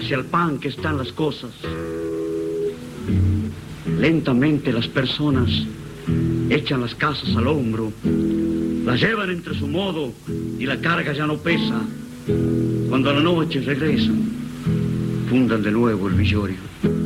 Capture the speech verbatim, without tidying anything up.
parece al pan que están las cosas. Lentamente las personas echan las casas al hombro, las llevan entre su modo y la carga ya no pesa. Cuando a la noche regresan, fundan de nuevo el villorio.